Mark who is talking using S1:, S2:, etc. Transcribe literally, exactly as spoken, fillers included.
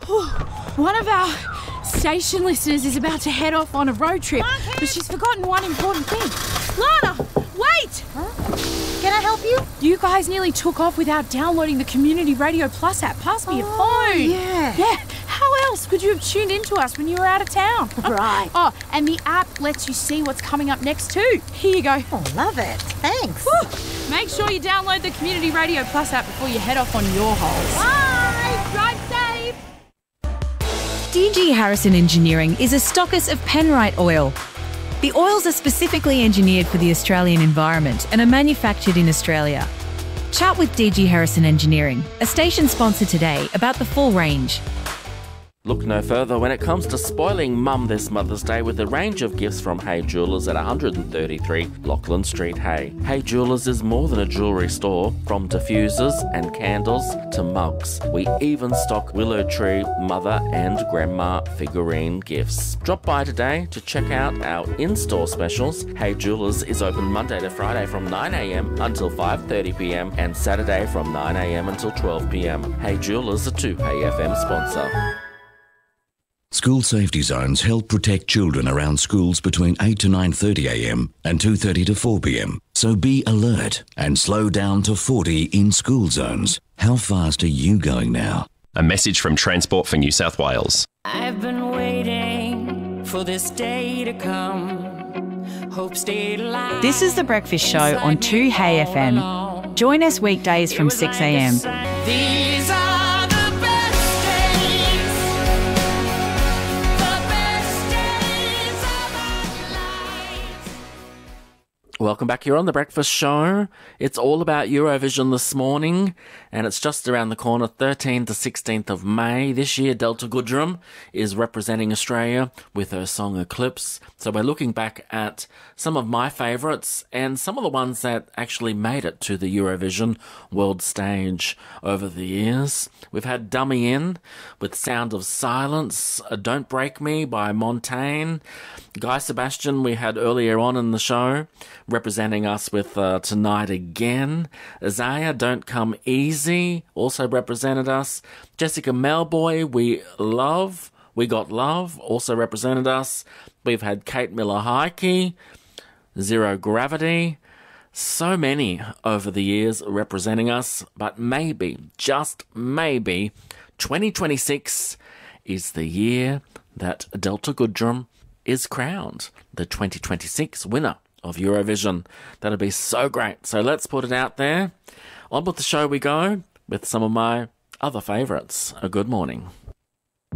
S1: One of our station listeners is about to head off on a road trip, but she's forgotten one important thing. Lana, wait!
S2: Huh? Can I help you?
S1: You guys nearly took off without downloading the Community Radio Plus app. Pass me your
S2: Oh,
S1: phone.
S2: yeah.
S1: Yeah. How else could you have tuned into us when you were out of town?
S2: Right.
S1: Oh, and the app lets you see what's coming up next too. Here you go.
S2: Oh, love it. Thanks.
S1: Whew. Make sure you download the Community Radio Plus app before you head off on your holes.
S2: Bye.
S1: Drive safe.
S3: D G Harrison Engineering is a stockist of Penrite oil. The oils are specifically engineered for the Australian environment and are manufactured in Australia. Chat with D G Harrison Engineering, a station sponsor today, about the full range.
S4: Look no further when it comes to spoiling mum this Mother's Day with a range of gifts from Hay Jewellers at one thirty-three Lachlan Street, Hay. Hay Jewellers is more than a jewellery store. From diffusers and candles to mugs, we even stock willow tree, mother and grandma figurine gifts. Drop by today to check out our in-store specials. Hay Jewellers is open Monday to Friday from nine a m until five thirty p m and Saturday from nine a m until twelve p m. Hay Jewellers, a two Hay F M sponsor.
S5: School safety zones help protect children around schools between eight to nine thirty a m and two thirty to four p m. So be alert and slow down to forty in school zones. How fast are you going now?
S6: A message from Transport for New South Wales.
S7: I've been waiting for this day to come. Hope stayed alive.
S3: This is The Breakfast Show on two Hay F M. Join us weekdays from six a m.
S7: These are the best days. The best days of our lives.
S4: Welcome back here on The Breakfast Show. It's all about Eurovision this morning, and it's just around the corner, thirteenth to sixteenth of May. This year, Delta Goodrem is representing Australia with her song Eclipse. So we're looking back at some of my favourites and some of the ones that actually made it to the Eurovision world stage over the years. We've had Dummy In with Sound of Silence, Don't Break Me by Montaigne. Guy Sebastian we had earlier on in the show, representing us with uh, Tonight Again. Isaiah, Don't Come Easy, also represented us. Jessica Melboy, We Love, We Got Love, also represented us. We've had Kate Miller-Heidke, Zero Gravity. So many over the years representing us, but maybe, just maybe, twenty twenty-six is the year that Delta Goodrem is crowned the twenty twenty-six winner of Eurovision. That'll be so great. So let's put it out there. On with the show we go with some of my other favourites. A good morning.